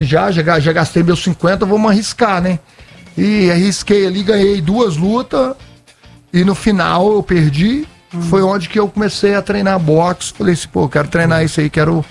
já gastei meus 50, vamos arriscar, né? E arrisquei ali, ganhei 2 lutas e no final eu perdi. Foi onde que eu comecei a treinar boxe. Falei assim, pô, quero treinar isso aí, quero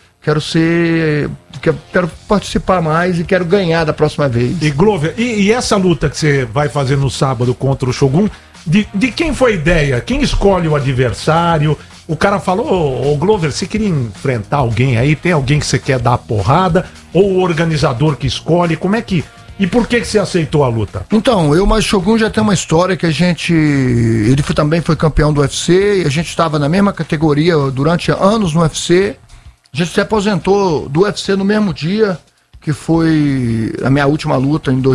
participar mais e quero ganhar da próxima vez. E Glover, e essa luta que você vai fazer no sábado contra o Shogun, de quem foi a ideia? Quem escolhe o adversário? O cara falou, ô Glover, você queria enfrentar alguém aí? Tem alguém que você quer dar a porrada? Ou o organizador que escolhe? Como é que... E por que você aceitou a luta? Então, eu mais Shogun já tem uma história que ele também foi campeão do UFC e a gente estava na mesma categoria durante anos no UFC. A gente se aposentou do UFC no mesmo dia, que foi a minha última luta em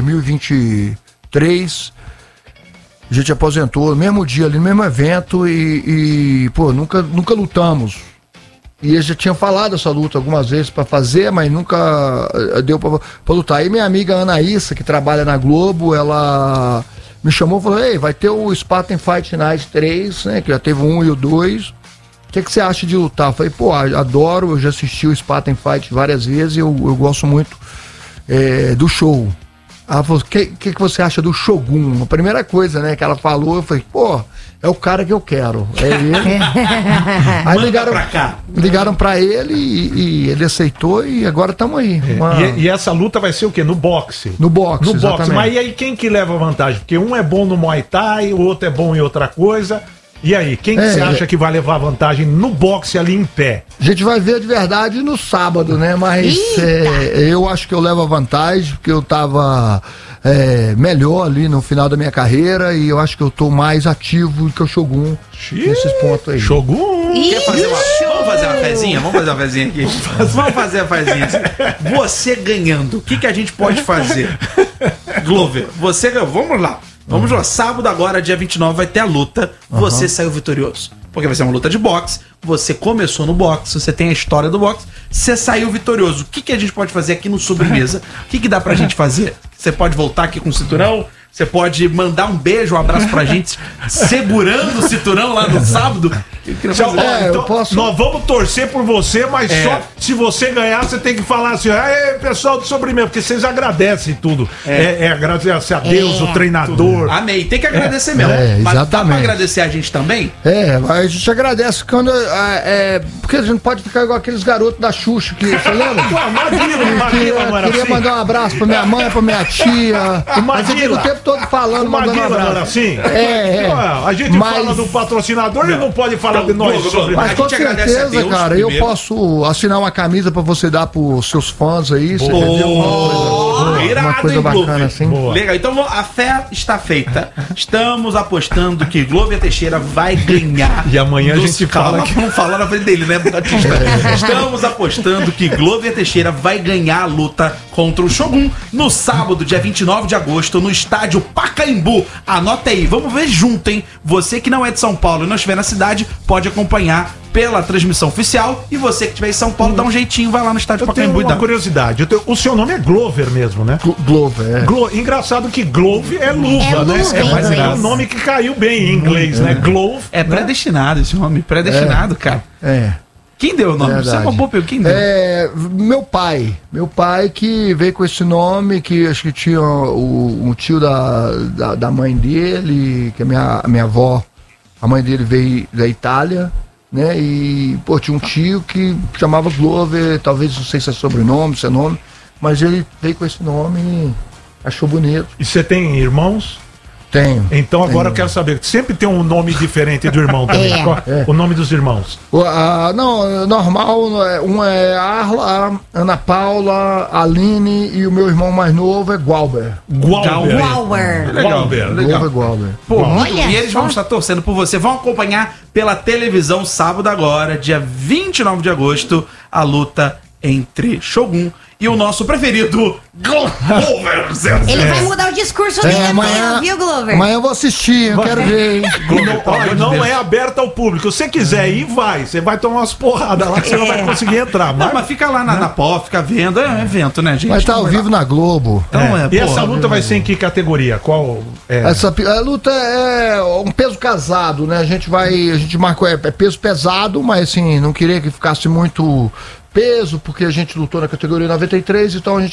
2023. A gente aposentou no mesmo dia, ali no mesmo evento e nunca lutamos. E eles já tinham falado essa luta algumas vezes pra fazer, mas nunca deu pra lutar. Aí minha amiga Anaísa, que trabalha na Globo, ela me chamou e falou, ei, vai ter o Spartan Fight Night 3, né, que já teve o 1 e o 2. O que você acha de lutar? Eu falei, pô, adoro, eu já assisti o Spartan Fight várias vezes e eu gosto muito do show. Ela falou, o que você acha do Shogun? A primeira coisa, né, que ela falou, eu falei, pô, é o cara que eu quero. É ele. Aí ligaram pra ele e ele aceitou e agora estamos aí. E essa luta vai ser o quê? No boxe? No boxe, exatamente. Mas e aí quem que leva vantagem? Porque um é bom no Muay Thai, o outro é bom em outra coisa. E aí, quem que você acha que vai levar vantagem no boxe ali em pé? A gente vai ver de verdade no sábado, né? Mas eu acho que eu levo a vantagem, porque eu tava melhor ali no final da minha carreira e eu acho que eu tô mais ativo do que o Shogun nesses pontos aí. Shogun! Quer fazer vamos fazer uma fezinha? Vamos fazer uma fezinha aqui? Vamos fazer a fezinha. Você ganhando, o que a gente pode fazer? Glover, você ganhou. Vamos lá. Vamos lá, sábado agora, dia 29, vai ter a luta. Você saiu vitorioso. Porque vai ser uma luta de boxe. Você começou no boxe, você tem a história do boxe. Você saiu vitorioso. O que a gente pode fazer aqui no Sobremesa? O que dá pra gente fazer? Você pode voltar aqui com o cinturão? Você pode mandar um beijo, um abraço pra gente, segurando o cinturão lá no sábado? Então, eu posso... Nós vamos torcer por você, mas só se você ganhar, você tem que falar assim, pessoal do Sobremesa, porque vocês agradecem tudo. Agradecer a Deus, o treinador. Amém. Tem que agradecer mesmo. Exatamente. Mas dá pra agradecer a gente também? A gente agradece quando. Porque a gente não pode ficar igual aqueles garotos da Xuxa, que você lembra? Queria mandar um abraço pra minha mãe, pra minha tia. Mas eu fico o tempo todo falando, mandando um abraço. Assim? A gente fala do patrocinador e não pode falar de nós sobre. Mas com certeza, cara, eu posso assinar uma camisa pra você dar pros seus fãs aí. Você entendeu? Uma coisa bacana assim. Legal, então a fé está feita. Estamos apostando que Glover Teixeira vai ganhar. E amanhã a gente fala que... Vamos falar na frente dele, né? Estamos apostando que Glover Teixeira vai ganhar a luta contra o Shogun no sábado, dia 29 de agosto, no estádio Pacaembu. Anota aí, vamos ver junto, hein? Você que não é de São Paulo e não estiver na cidade, pode acompanhar pela transmissão oficial. E você que estiver em São Paulo, dá um jeitinho, vai lá no estádio Pacaembu e dá. Curiosidade, o seu nome é Glover mesmo, né? Glover, engraçado que Glove é luva, né? Mas é um nome que caiu bem em inglês, né? Glove. É predestinado esse nome, predestinado, cara. Quem deu o nome? Você roubou, quem deu? Meu pai que veio com esse nome, que acho que tinha um tio da mãe dele, que a minha avó, a mãe dele veio da Itália, né? E, tinha um tio que chamava Glover, talvez, não sei se é sobrenome, se é nome, mas ele veio com esse nome e achou bonito. E você tem irmãos? Tenho. Então agora eu quero saber, sempre tem um nome diferente do irmão também. Qual o nome dos irmãos? Não, normal, um é Arla, Ana Paula, Aline e o meu irmão mais novo é Gualber. Legal. Pô, e eles vão estar torcendo por você, vão acompanhar pela televisão sábado agora, dia 29 de agosto, a luta entre Shogun e o nosso preferido, Glover. Ele vai mudar o discurso dele amanhã, viu, Glover? Amanhã eu vou assistir, eu quero ver, hein? Não é aberto ao público. Se você quiser ir, vai. Você vai tomar umas porradas lá que você não vai conseguir entrar. Mas fica lá na pó, fica vendo. É um evento, né, gente? Mas tá ao vivo na Globo. Então, e essa luta vai ser em que categoria? Qual é? A luta é um peso casado, né? A gente marcou, peso pesado, mas assim, não queria que ficasse muito peso, porque a gente lutou na categoria 93, então a gente